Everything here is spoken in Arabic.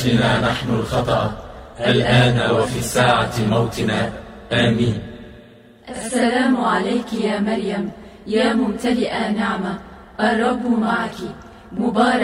لنا نحن الخطأ الآن وفي ساعة موتنا. آمين. السلام عليك يا مريم، يا ممتلئة نعمة، الرب معك، مبارك